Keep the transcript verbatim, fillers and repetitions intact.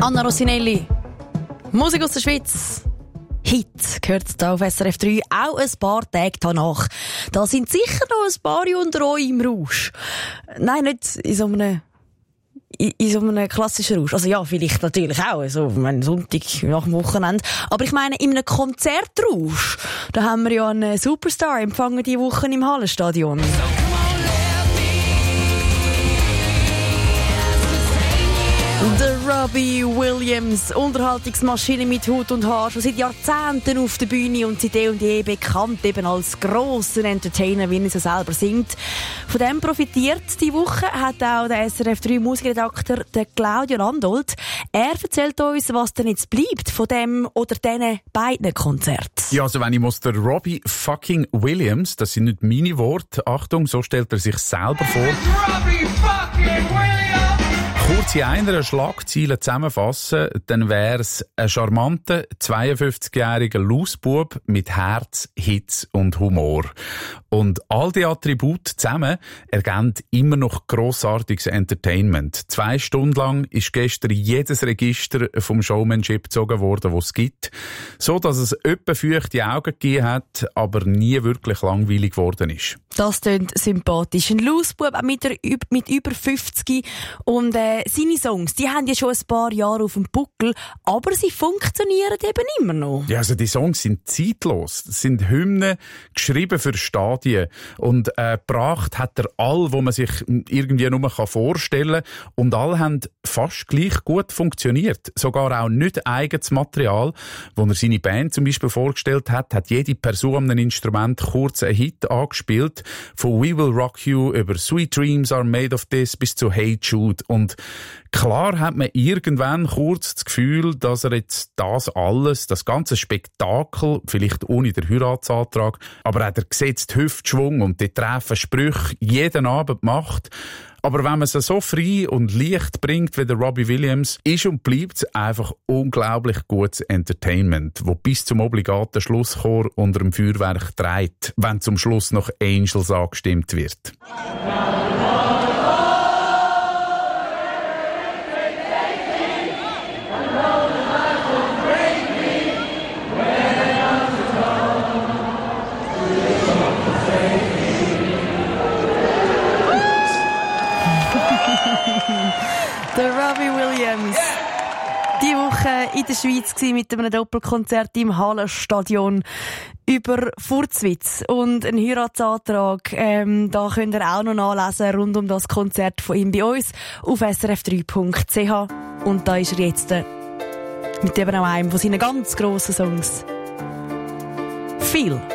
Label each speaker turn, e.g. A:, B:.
A: Anna Rossinelli, Musik aus der Schweiz. Hit gehört hier auf S R F drei, auch ein paar Tage danach. Da sind sicher noch ein paar unter euch im Rausch. Nein, nicht in so einem, in, in so einem klassischen Rausch. Also ja, vielleicht natürlich auch, so ein Sonntag nach dem Wochenende. Aber ich meine, in einem Konzertrausch, da haben wir ja einen Superstar empfangen diese Woche im Hallenstadion. Der Robbie Williams, Unterhaltungsmaschine mit Hut und Haar, schon seit Jahrzehnten auf der Bühne und seit eh und je bekannt eben als grosser Entertainer, wie er so selber singt. Von dem profitiert die Woche hat auch der S R F drei Musikredakteur der Claudio Landolt. Er erzählt uns, was denn jetzt bleibt von dem oder diesen beiden Konzerten.
B: Ja, also wenn ich muss, der Robbie fucking Williams, das sind nicht meine Worte, Achtung, so stellt er sich selber vor.
C: Robbie fucking Williams!
B: Kurz in einer Schlagzeile zusammenfassen, dann wär's ein charmanter, zweiundfünfzigjähriger Lausbub mit Herz, Hitz und Humor. Und all die Attribute zusammen ergeben immer noch grossartiges Entertainment. Zwei Stunden lang ist gestern jedes Register vom Showmanship gezogen worden, das es gibt. So, dass es öppe feuchte Augen gegeben hat, aber nie wirklich langweilig geworden ist.
A: Das klingt sympathisch. Ein Lausbub mit, mit über fünfzig und äh, seine Songs, die haben ja schon ein paar Jahre auf dem Buckel, aber sie funktionieren eben immer noch.
B: Ja, also die Songs sind zeitlos. Das sind Hymnen, geschrieben für Stadien. Und äh, gebracht hat er all, wo man sich irgendwie nur vorstellen kann. Und alle haben fast gleich gut funktioniert. Sogar auch nicht eigenes Material. Wo er seine Band zum Beispiel vorgestellt hat, hat jede Person ein Instrument kurz einen Hit angespielt. Von We Will Rock You über Sweet Dreams Are Made of This bis zu Hey Jude. Und klar hat man irgendwann kurz das Gefühl, dass er jetzt das alles, das ganze Spektakel, vielleicht ohne den Heiratsantrag, aber auch der gesetzte Hüftschwung und die treffen Sprüche jeden Abend macht. Aber wenn man es so frei und leicht bringt wie der Robbie Williams, ist und bleibt es einfach unglaublich gutes Entertainment, wo bis zum obligaten Schlusschor unter dem Feuerwerk trägt, wenn zum Schluss noch Angels angestimmt wird.
A: Der Robbie Williams. Die Woche in der Schweiz mit einem Doppelkonzert im Hallenstadion über Furzwitz und einen Heiratsantrag. Ähm, da könnt ihr auch noch nachlesen rund um das Konzert von ihm bei uns auf s r f drei punkt c h. Und da ist er jetzt äh, mit eben auch einem von seinen ganz grossen Songs. Viel.